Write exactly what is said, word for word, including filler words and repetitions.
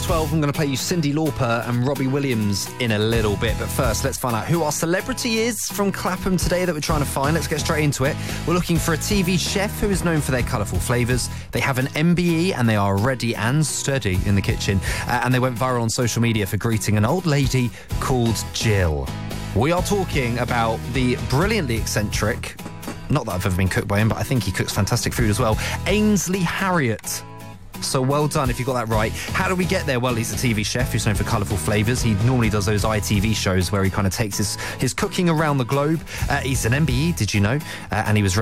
past twelve, I'm going to play you Cyndi Lauper and Robbie Williams in a little bit. But first, let's find out who our celebrity is from Clapham today that we're trying to find. Let's get straight into it. We're looking for a T V chef who is known for their colourful flavours. They have an M B E and they are ready and steady in the kitchen. Uh, and they went viral on social media for greeting an old lady called Jill. We are talking about the brilliantly eccentric, not that I've ever been cooked by him, but I think he cooks fantastic food as well, Ainsley Harriott. So well done if you got that right. How do we get there? Well, he's a T V chef who's known for colourful flavours. He normally does those I T V shows where he kind of takes his, his cooking around the globe. Uh, he's an M B E, did you know? Uh, and he was